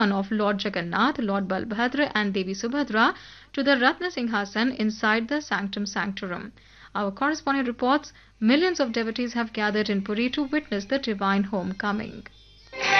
of Lord Jagannath, Lord Balbhadra, and Devi Subhadra to the Ratna Singhasan inside the Sanctum Sanctorum. Our correspondent reports millions of devotees have gathered in Puri to witness the divine homecoming.